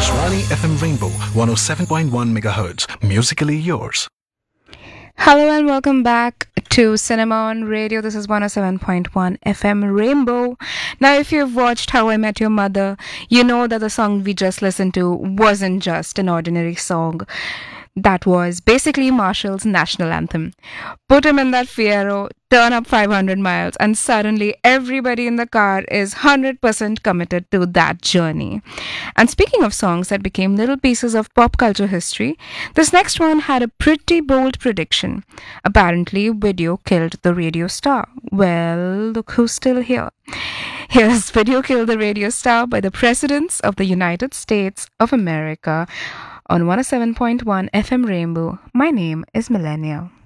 Akashwani FM Rainbow 107.1 MHz. Musically yours. Hello and welcome back to Cinema on Radio. This is 107.1 FM Rainbow. Now, if you've watched How I Met Your Mother, you know that the song we just listened to wasn't just an ordinary song. That was basically Marshall's national anthem. Put him in that Fiero, turn up 500 miles, and suddenly everybody in the car is 100% committed to that journey. And speaking of songs that became little pieces of pop culture history, this next one had a pretty bold prediction. Apparently, Video killed the radio star. Well, look who's still here. Here's Video Killed the Radio Star by the Presidents of the United States of America on 107.1 FM Rainbow. My name is Millennial.